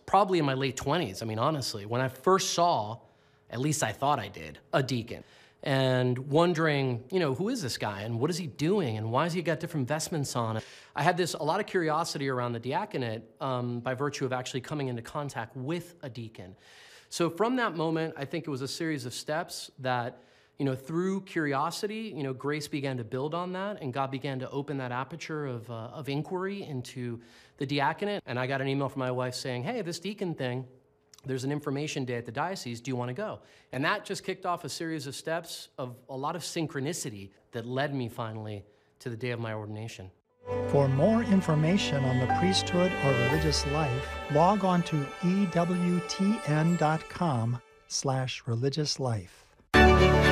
probably in my late 20s, I mean, honestly, when I first saw, at least I thought I did, a deacon. And wondering, you know, who is this guy and what is he doing and why has he got different vestments on? I had a lot of curiosity around the diaconate by virtue of actually coming into contact with a deacon. So from that moment, I think it was a series of steps that, you know, through curiosity, you know, grace began to build on that and God began to open that aperture of inquiry into the diaconate. And I got an email from my wife saying, hey, this deacon thing, there's an information day at the diocese, do you want to go? And that just kicked off a series of steps of a lot of synchronicity that led me finally to the day of my ordination. For more information on the priesthood or religious life, log on to ewtn.com/religiouslife.